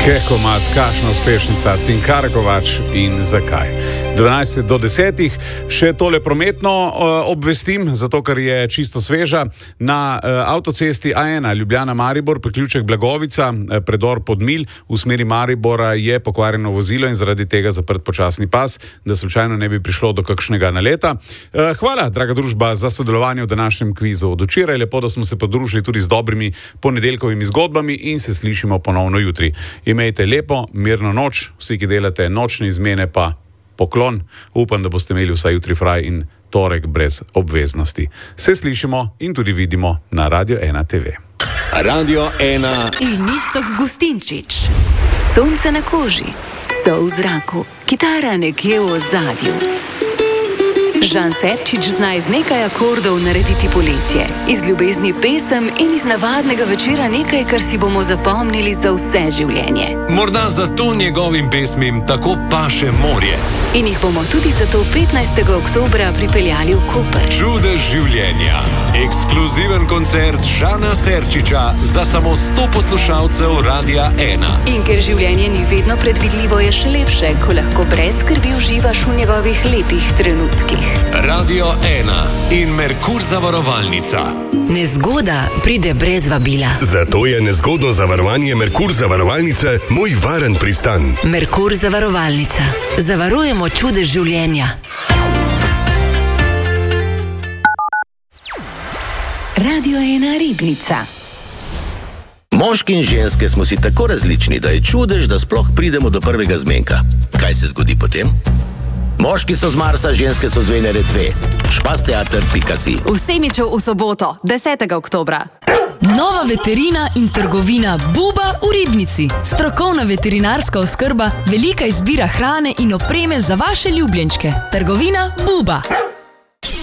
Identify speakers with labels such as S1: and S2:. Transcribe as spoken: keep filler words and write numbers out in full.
S1: Kekomat, kašna uspešnica, Tinkara Kovač in zakaj. dvanajst do desetih, še tole prometno uh, obvestim, zato ker je čisto sveža. Na uh, avtocesti A ena Ljubljana-Maribor, priključek Blagovica, uh, predor Podmilj, v smeri Maribora je pokvarjeno vozilo in zaradi tega zaprt počasni pas, da slučajno ne bi prišlo do kakšnega naleta. Uh, hvala, draga družba, za sodelovanje v današnjem kvizu od včeraj. Lepo, da smo se podružili tudi z dobrimi ponedeljkovimi zgodbami in se slišimo ponovno jutri. Imejte lepo, mirno noč, vsi, ki delate nočne izmene, pa poklon. Upam, da boste imeli vsaj jutri fraj in torek brez obveznosti. Se slišimo in tudi vidimo na Radio ena te ve.
S2: Radio ena
S3: in Iztok Gustinčič. Sonce na koži, sol v zraku, kitara nekje v ozadju. Žan Serčič zna iz nekaj akordov narediti poletje, iz ljubezni pesem in iz navadnega večera nekaj, kar si bomo zapomnili za vse življenje.
S2: Morda zato njegovim pesmim tako paše morje.
S3: In jih bomo tudi zato petnajstega oktobra pripeljali v Koper.
S2: Čudež življenja. Ekskluziven koncert Žana Serčiča za samo sto poslušalcev Radia ena.
S3: In ker življenje ni vedno predvidljivo, je še lepše, ko lahko brez skrbi uživaš v njegovih lepih trenutkih.
S2: Radio ena in Merkur zavarovalnica.
S3: Nezgoda pride brez vabila.
S4: Zato je nezgodno zavarovanje Merkur zavarovalnice moj varen pristan.
S3: Merkur zavarovalnica. Zavarujemo čudež življenja. Radio ena Ribnica.
S5: Moški in ženske smo si tako različni, da je čudež, da sploh pridemo do prvega zmenka. Kaj se zgodi potem? Moški so z Marsa, ženske so z Venere dve. špasteater pika si.
S6: V Semiču v soboto, desetega oktobra.
S7: Nova veterina in trgovina Buba v Ribnici. Strokovna veterinarska oskrba, velika izbira hrane in opreme za vaše ljubljenčke. Trgovina Buba.